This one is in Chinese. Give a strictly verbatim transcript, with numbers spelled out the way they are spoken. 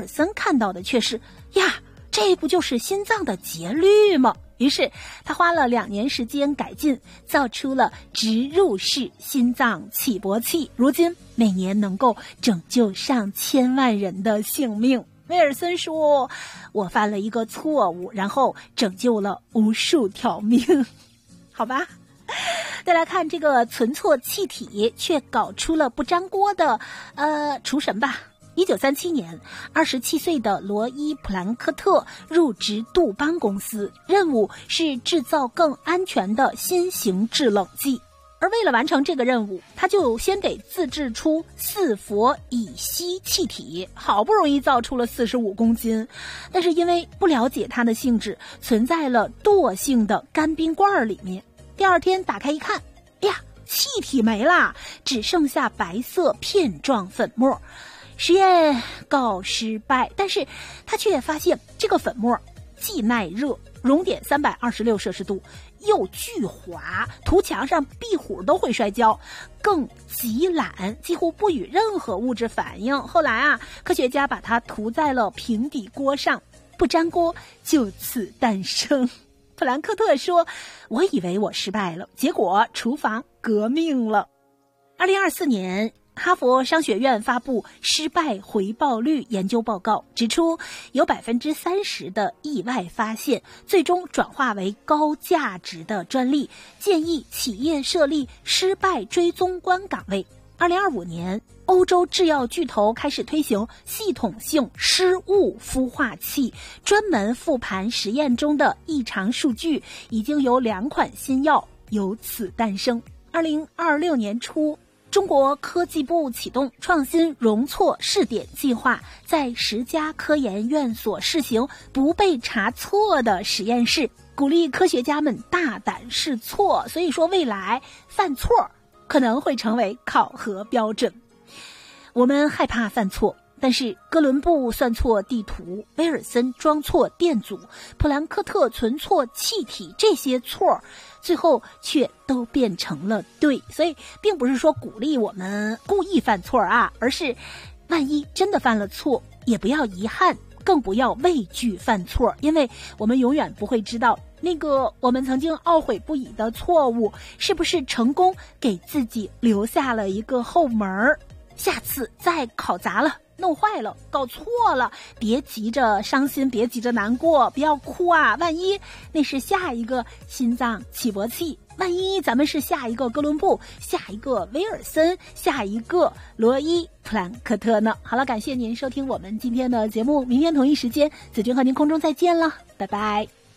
森看到的却是呀，这不就是心脏的节律吗？于是他花了两年时间改进，造出了植入式心脏起搏器，如今每年能够拯救上千万人的性命。威尔森说，我犯了一个错误，然后拯救了无数条命。好吧，再来看这个存错气体却搞出了不粘锅的呃厨神吧。一九三七年，二十七岁的罗伊·普兰克特入职杜邦公司，任务是制造更安全的新型制冷剂。而为了完成这个任务，他就先得自制出四氟乙烯气体，好不容易造出了四十五公斤，但是因为不了解它的性质，存在了惰性的干冰罐里面。第二天打开一看，哎呀，气体没了，只剩下白色片状粉末。实验告失败，但是他却发现这个粉末既耐热，熔点三百二十六摄氏度，又巨滑，涂墙上壁虎都会摔跤，更极懒，几乎不与任何物质反应。后来啊，科学家把它涂在了平底锅上，不粘锅就此诞生。普兰克特说，我以为我失败了，结果厨房革命了。二零二四年哈佛商学院发布失败回报率研究报告，指出有 百分之三十 的意外发现最终转化为高价值的专利，建议企业设立失败追踪官岗位。二零二五年，欧洲制药巨头开始推行系统性失误孵化器，专门复盘实验中的异常数据，已经有两款新药由此诞生。二零二六年初，中国科技部启动创新容错试点计划，在十家科研院所试行不被查错的实验室，鼓励科学家们大胆试错。所以说未来犯错可能会成为考核标准。我们害怕犯错，但是哥伦布算错地图，威尔森装错电阻，普兰克特存错气体，这些错最后却都变成了对。所以并不是说鼓励我们故意犯错啊，而是万一真的犯了错，也不要遗憾，更不要畏惧犯错，因为我们永远不会知道那个我们曾经懊悔不已的错误是不是成功给自己留下了一个后门。下次再考砸了，弄坏了，搞错了，别急着伤心，别急着难过，不要哭啊，万一那是下一个心脏起搏器，万一咱们是下一个哥伦布，下一个威尔森，下一个罗伊普兰克特呢。好了，感谢您收听我们今天的节目，明天同一时间子君和您空中再见了，拜拜。